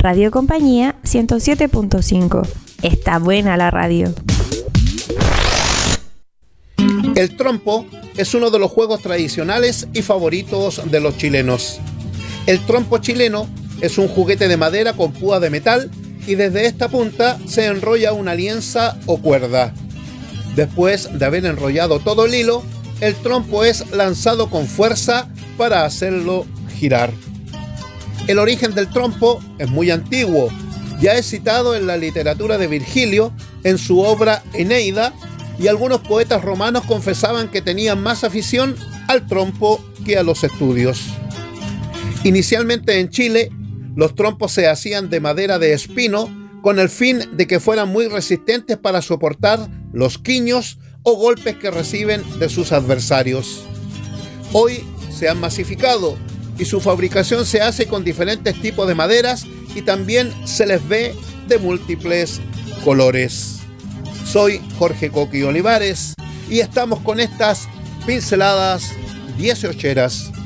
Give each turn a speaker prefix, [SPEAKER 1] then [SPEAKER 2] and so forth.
[SPEAKER 1] Radio Compañía 107.5. Está buena la radio.
[SPEAKER 2] El trompo es uno de los juegos tradicionales y favoritos de los chilenos. El trompo chileno es un juguete de madera con púa de metal y desde esta punta se enrolla una lienza o cuerda. Después de haber enrollado todo el hilo, el trompo es lanzado con fuerza para hacerlo girar. El origen del trompo es muy antiguo. Ya es citado en la literatura de Virgilio, en su obra Eneida, y algunos poetas romanos confesaban que tenían más afición al trompo que a los estudios. Inicialmente en Chile, los trompos se hacían de madera de espino con el fin de que fueran muy resistentes para soportar los quiños o golpes que reciben de sus adversarios. Hoy se han masificado y su fabricación se hace con diferentes tipos de maderas y también se les ve de múltiples colores. Soy Jorge Coqui Olivares y estamos con estas pinceladas 18eras.